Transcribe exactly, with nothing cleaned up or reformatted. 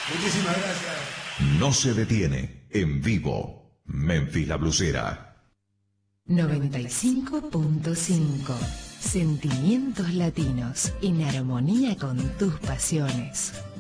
Muchísimas gracias. No se detiene. En vivo. Memphis La Blusera. noventa y cinco punto cinco. Sentimientos latinos en armonía con tus pasiones.